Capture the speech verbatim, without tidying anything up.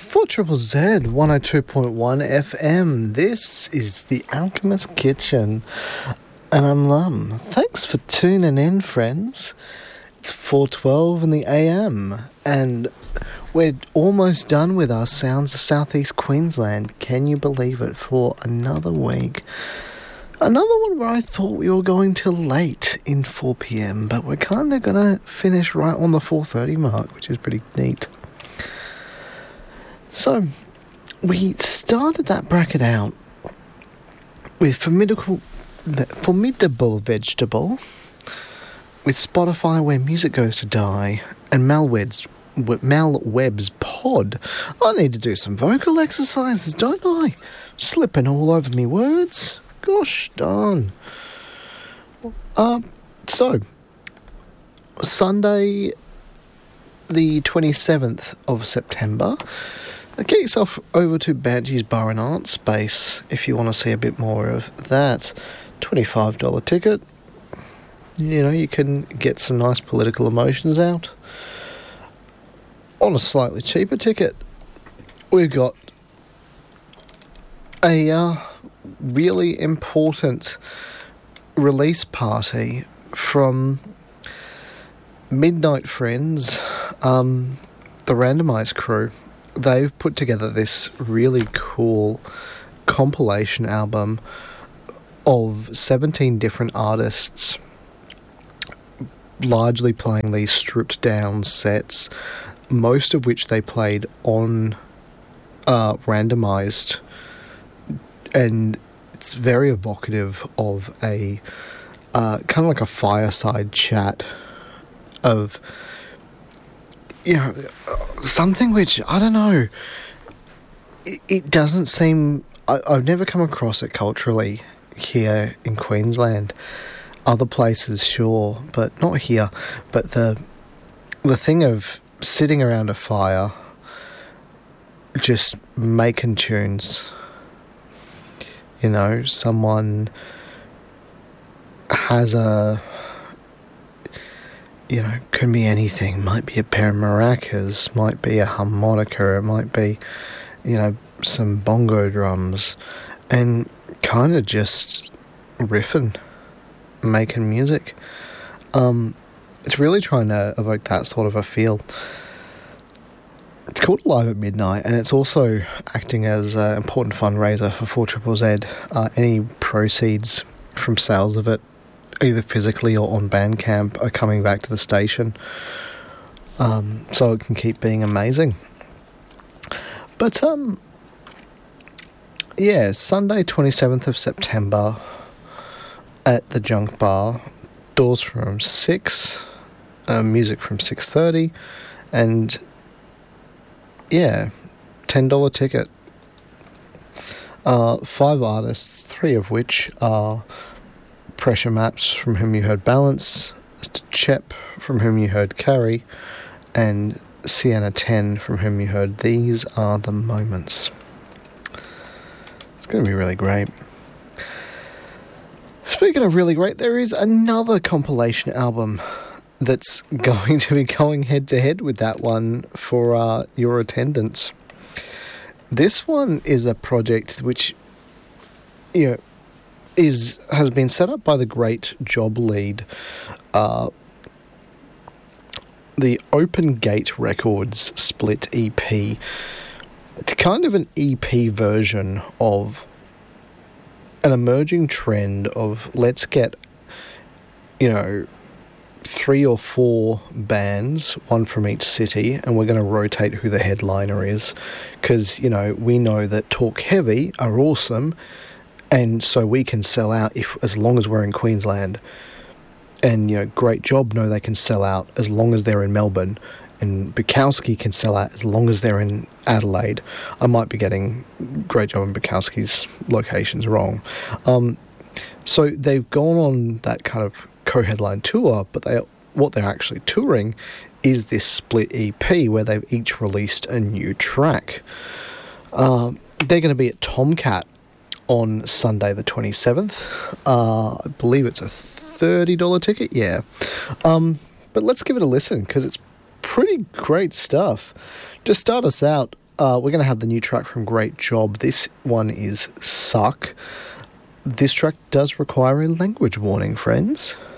four Triple Z one oh two point one F M. This is the Alchemist Kitchen, and I'm Lum. Thanks for tuning in, friends. It's four twelve in the A M, and we're almost done with our Sounds of Southeast Queensland. Can you believe it? For another week. Another one where I thought we were going till late in four p.m, but we're kind of going to finish right on the four thirty mark, which is pretty neat. So, we started that bracket out with formidable, formidable vegetable, with Spotify Where Music Goes to Die, and Mal Webb's, Mal Webb's Pod. I need to do some vocal exercises, don't I? Slipping all over me words. Gosh darn. Um, so, Sunday the twenty-seventh of September, get yourself over to Banshee's Bar and Art Space if you want to see a bit more of that. twenty-five dollars ticket. You know, you can get some nice political emotions out. On a slightly cheaper ticket, we've got a uh, really important release party from Midnight Friends, um, the Randomised crew. They've put together this really cool compilation album of seventeen different artists, largely playing these stripped down sets, most of which they played on uh, Randomised, and it's very evocative of a uh, kind of like a fireside chat of, you know, something which, I don't know, it, it doesn't seem, I, I've never come across it culturally here in Queensland. Other places, sure, but not here. But the the thing of sitting around a fire, just making tunes, you know, someone has a, you know, can be anything. Might be a pair of maracas, might be a harmonica, it might be, you know, some bongo drums, and kind of just riffing, making music. Um, it's really trying to evoke that sort of a feel. It's called Live at Midnight, and it's also acting as an important fundraiser for four Triple Z. Uh, any proceeds from sales of it, either physically or on Bandcamp, are coming back to the station, um, so it can keep being amazing. But, um, yeah, Sunday twenty-seventh of September at the Junk Bar, doors from six, uh, music from six thirty, and, yeah, ten dollars ticket. Uh, five artists, three of which are Pressure Maps, from whom you heard Balance, Mister Chep, from whom you heard Carry, and Sienna ten, from whom you heard These Are the Moments. It's going to be really great. Speaking of really great, there is another compilation album that's going to be going head-to-head with that one for uh, your attendance. This one is a project which, you know, is has been set up by the great Job Lead, uh, the Open Gate Records split E P. It's kind of an E P version of an emerging trend of, let's get, you know, three or four bands, one from each city, and we're going to rotate who the headliner is, because, you know, we know that Talk Heavy are awesome, and so we can sell out if as long as we're in Queensland. And, you know, Great Job know they can sell out as long as they're in Melbourne, and Bukowski can sell out as long as they're in Adelaide. I might be getting Great Job and Bukowski's locations wrong. Um, so they've gone on that kind of co-headline tour, but they what they're actually touring is this split E P where they've each released a new track. Um, they're going to be at Tomcat on Sunday the twenty-seventh. Uh, I believe it's a thirty dollars ticket, yeah. Um, but let's give it a listen, because it's pretty great stuff. To start us out, uh, we're going to have the new track from Great Job. This one is Suck. This track does require a language warning, friends.